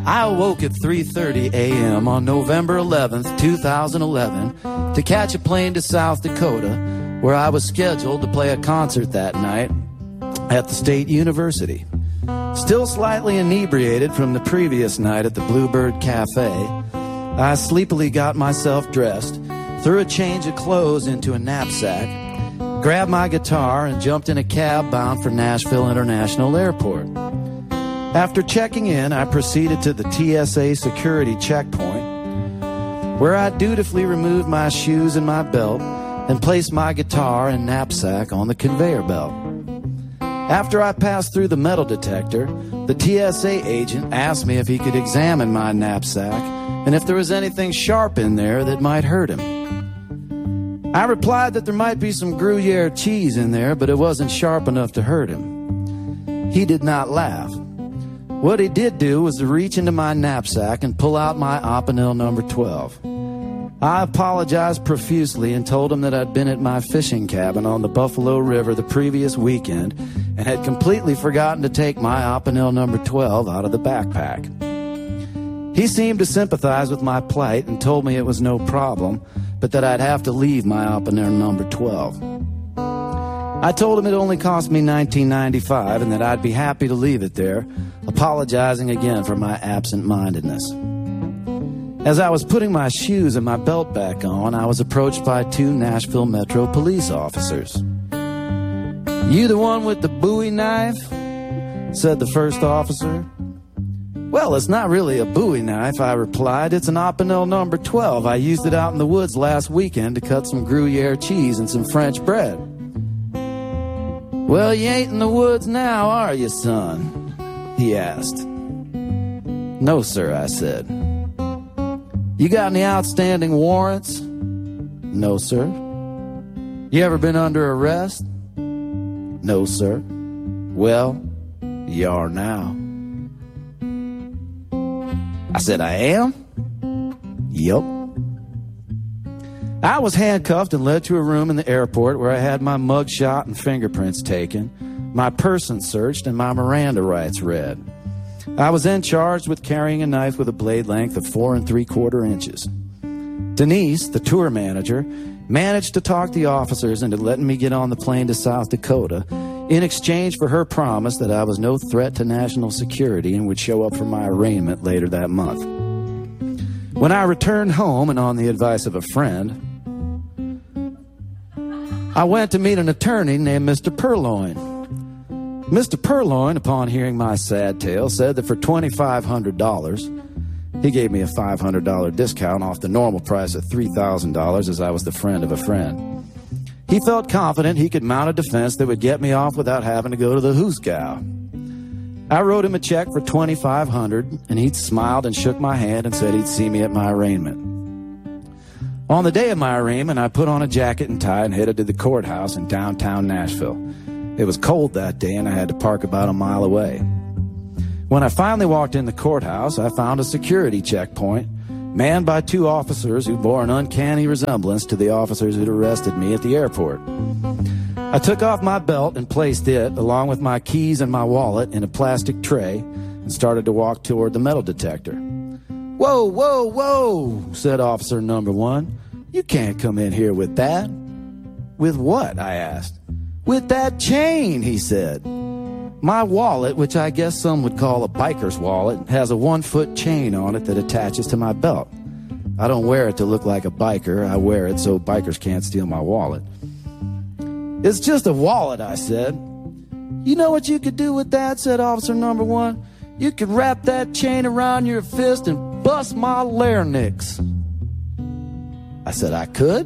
I awoke at 3:30 a.m. on November 11th, 2011, to catch a plane to South Dakota, where I was scheduled to play a concert that night at the State University. Still slightly inebriated from the previous night at the Bluebird Cafe, I sleepily got myself dressed, threw a change of clothes into a knapsack, grabbed my guitar, and jumped in a cab bound for Nashville International Airport. After checking in, I proceeded to the TSA security checkpoint, where I dutifully removed my shoes and my belt and placed my guitar and knapsack on the conveyor belt. After I passed through the metal detector, the TSA agent asked me if he could examine my knapsack and if there was anything sharp in there that might hurt him. I replied that there might be some Gruyere cheese in there, but it wasn't sharp enough to hurt him. He did not laugh. What he did do was to reach into my knapsack and pull out my Opinel number 12. I apologized profusely and told him that I'd been at my fishing cabin on the Buffalo River the previous weekend and had completely forgotten to take my Opinel number 12 out of the backpack. He seemed to sympathize with my plight and told me it was no problem, but that I'd have to leave my Opinel number 12. I told him it only cost me $19.95 and that I'd be happy to leave it there, apologizing again for my absent-mindedness. As I was putting my shoes and my belt back on, I was approached by 2 Nashville Metro police officers. "You the one with the Bowie knife?" said the first officer. "Well, it's not really a Bowie knife," I replied. "It's an Opinel number 12. I used it out in the woods last weekend to cut some Gruyere cheese and some French bread." "Well, you ain't in the woods now, are you, son?" he asked. "No, sir," I said. "You got any outstanding warrants?" "No, sir." "You ever been under arrest?" "No, sir." "Well, you are now." I said, "I am?" "Yup." I was handcuffed and led to a room in the airport where I had my mug shot and fingerprints taken, my person searched, and my Miranda rights read. I was then charged with carrying a knife with a blade length of 4 3/4 inches. Denise, the tour manager, managed to talk the officers into letting me get on the plane to South Dakota in exchange for her promise that I was no threat to national security and would show up for my arraignment later that month. When I returned home, and on the advice of a friend, I went to meet an attorney named Mr. Purloin. Mr. Purloin, upon hearing my sad tale, said that for $2,500, he gave me a $500 discount off the normal price of $3,000 as I was the friend of a friend. He felt confident he could mount a defense that would get me off without having to go to the hoosgow. I wrote him a check for $2,500, and he smiled and shook my hand and said he'd see me at my arraignment. On the day of my arraignment, I put on a jacket and tie and headed to the courthouse in downtown Nashville. It was cold that day, and I had to park about a mile away. When I finally walked in the courthouse, I found a security checkpoint manned by 2 officers who bore an uncanny resemblance to the officers who'd arrested me at the airport. I took off my belt and placed it, along with my keys and my wallet, in a plastic tray and started to walk toward the metal detector. "Whoa, whoa, whoa," said officer number 1. "You can't come in here with that." "With what?" I asked. "With that chain," he said. "My wallet, which I guess some would call a biker's wallet, has a 1-foot chain on it that attaches to my belt. I don't wear it to look like a biker. I wear it so bikers can't steal my wallet." "It's just a wallet," I said. "You know what you could do with that?" said officer number 1. "You could wrap that chain around your fist and bust my larynx." I said, "I could?"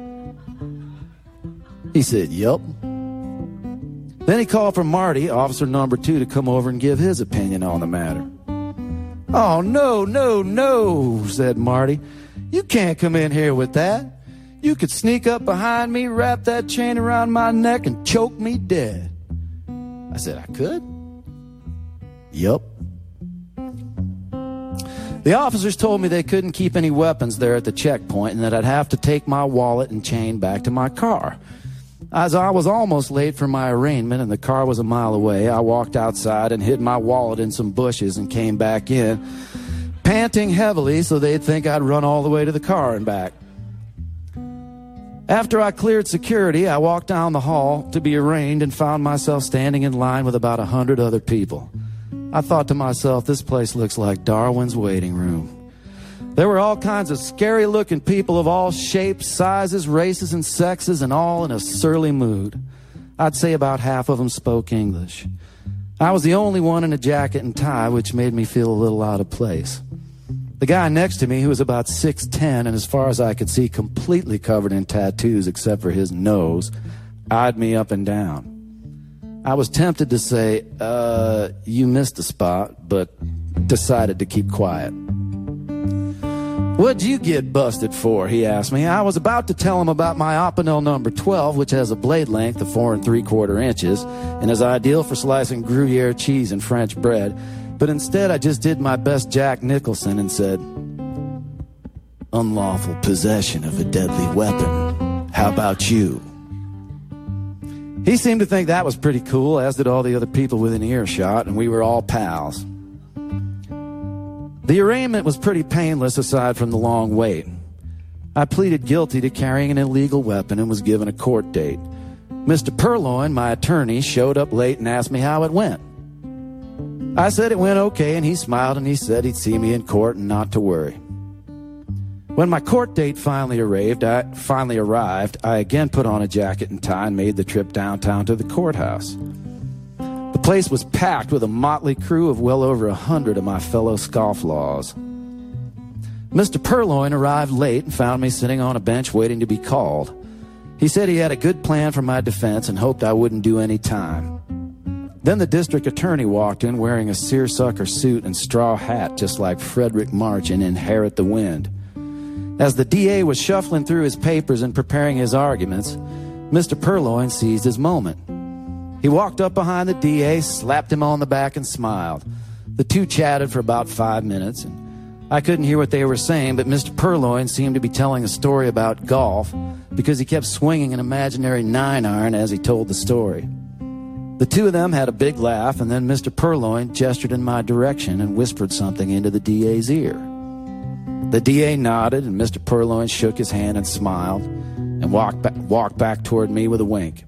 He said, "Yup." Then he called for Marty, officer number 2, to come over and give his opinion on the matter. "Oh, no, no, no," said Marty. "You can't come in here with that. You could sneak up behind me, wrap that chain around my neck, and choke me dead." I said, "I could?" "Yup." The officers told me they couldn't keep any weapons there at the checkpoint and that I'd have to take my wallet and chain back to my car. As I was almost late for my arraignment and the car was a mile away, I walked outside and hid my wallet in some bushes and came back in panting heavily so they'd think I'd run all the way to the car and back. After I cleared security, I walked down the hall to be arraigned and found myself standing in line with about 100 other people. I thought to myself, this place looks like Darwin's waiting room. There were all kinds of scary-looking people of all shapes, sizes, races, and sexes, and all in a surly mood. I'd say about half of them spoke English. I was the only one in a jacket and tie, which made me feel a little out of place. The guy next to me, who was about 6'10", and as far as I could see, completely covered in tattoos except for his nose, eyed me up and down. I was tempted to say, you missed a spot, but decided to keep quiet. "What'd you get busted for?" he asked me. I was about to tell him about my Opinel number 12, which has a blade length of 4 3/4 inches and is ideal for slicing Gruyere cheese and French bread. But instead, I just did my best Jack Nicholson and said, "Unlawful possession of a deadly weapon. How about you?" He seemed to think that was pretty cool, as did all the other people within earshot, and we were all pals. The arraignment was pretty painless aside from the long wait. I pleaded guilty to carrying an illegal weapon and was given a court date. Mr. Purloin, my attorney, showed up late and asked me how it went. I said it went okay, and he smiled and he said he'd see me in court and not to worry. When my court date finally arrived, I again put on a jacket and tie and made the trip downtown to the courthouse. The place was packed with a motley crew of well over 100 of my fellow scofflaws. Mr. Purloin arrived late and found me sitting on a bench waiting to be called. He said he had a good plan for my defense and hoped I wouldn't do any time. Then the district attorney walked in wearing a seersucker suit and straw hat just like Frederick March in Inherit the Wind. As the DA was shuffling through his papers and preparing his arguments, Mr. Purloin seized his moment. He walked up behind the DA, slapped him on the back, and smiled. The two chatted for about 5 minutes, and I couldn't hear what they were saying, but Mr. Purloin seemed to be telling a story about golf because he kept swinging an imaginary 9-iron as he told the story. The two of them had a big laugh, and then Mr. Purloin gestured in my direction and whispered something into the DA's ear. The DA nodded, and Mr. Purloin shook his hand and smiled and walked back toward me with a wink.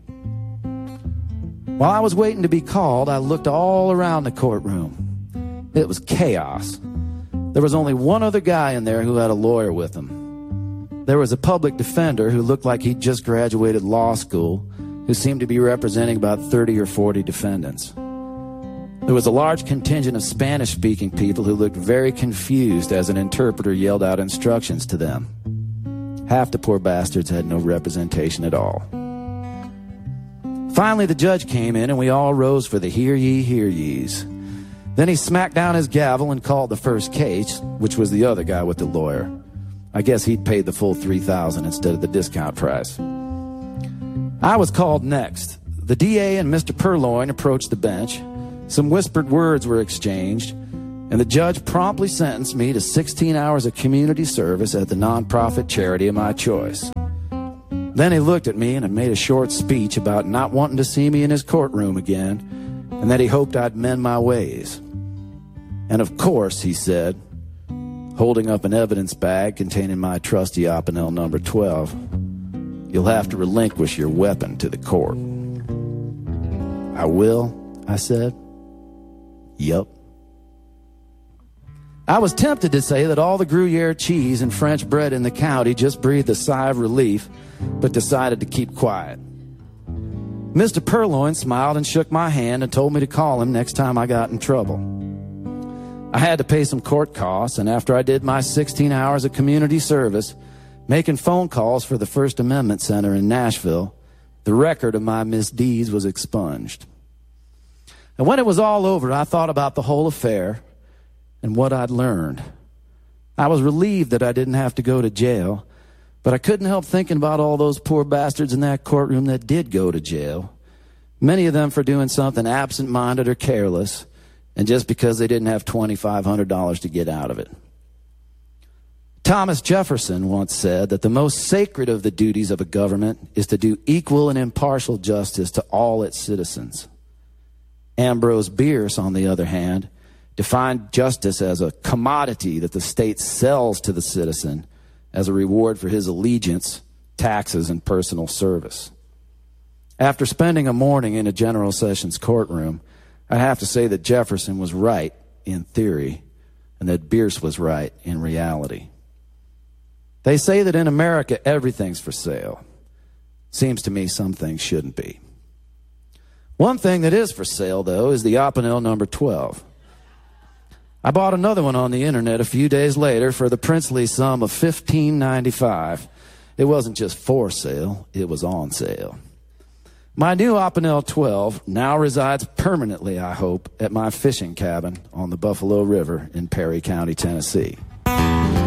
While I was waiting to be called, I looked all around the courtroom. It was chaos. There was only one other guy in there who had a lawyer with him. There was a public defender who looked like he'd just graduated law school, who seemed to be representing about 30 or 40 defendants. There was a large contingent of Spanish-speaking people who looked very confused as an interpreter yelled out instructions to them. Half the poor bastards had no representation at all. Finally, the judge came in, and we all rose for the hear ye, hear ye's. Then he smacked down his gavel and called the first case, which was the other guy with the lawyer. I guess he'd paid the full $3,000 instead of the discount price. I was called next. The DA and Mr. Purloin approached the bench. Some whispered words were exchanged, and the judge promptly sentenced me to 16 hours of community service at the nonprofit charity of my choice. Then he looked at me and made a short speech about not wanting to see me in his courtroom again, and that he hoped I'd mend my ways. And of course, he said, holding up an evidence bag containing my trusty Opinel number 12, "You'll have to relinquish your weapon to the court." "I will," I said. "Yup." I was tempted to say that all the Gruyere cheese and French bread in the county just breathed a sigh of relief, but decided to keep quiet. Mr. Purloin smiled and shook my hand and told me to call him next time I got in trouble. I had to pay some court costs, and after I did my 16 hours of community service, making phone calls for the First Amendment Center in Nashville, the record of my misdeeds was expunged. And when it was all over, I thought about the whole affair and what I'd learned. I was relieved that I didn't have to go to jail, but I couldn't help thinking about all those poor bastards in that courtroom that did go to jail, many of them for doing something absent-minded or careless, and just because they didn't have $2,500 to get out of it. Thomas Jefferson once said that the most sacred of the duties of a government is to do equal and impartial justice to all its citizens. Ambrose Bierce, on the other hand, defined justice as a commodity that the state sells to the citizen as a reward for his allegiance, taxes, and personal service. After spending a morning in a General Sessions courtroom, I'd have to say that Jefferson was right in theory and that Bierce was right in reality. They say that in America, everything's for sale. Seems to me some things shouldn't be. One thing that is for sale, though, is the Opinel number 12. I bought another one on the internet a few days later for the princely sum of $15.95. It wasn't just for sale, it was on sale. My new Opinel 12 now resides permanently, I hope, at my fishing cabin on the Buffalo River in Perry County, Tennessee.